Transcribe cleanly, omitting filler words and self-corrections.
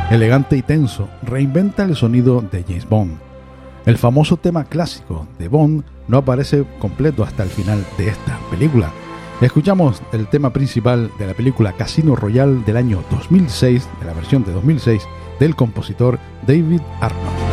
elegante y tenso, reinventa el sonido de James Bond. El famoso tema clásico de Bond no aparece completo hasta el final de esta película. Escuchamos el tema principal de la película Casino Royale del año 2006, de la versión de 2006, del compositor David Arnold.